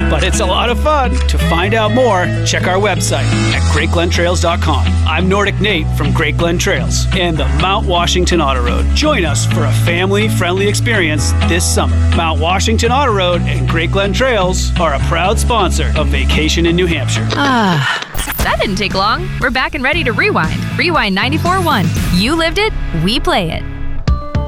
but it's a lot of fun. To find out more, check our website at GreatGlenTrails.com. I'm Nordic Nate from Great Glen Trails and the Mount Washington Auto Road. Join us for a family-friendly experience this summer. Mount Washington Auto Road and Great Glen Trails are a proud sponsor of Vacation in New Hampshire. That didn't take long. We're back and ready to rewind. Rewind 94.1. You lived it, we play it.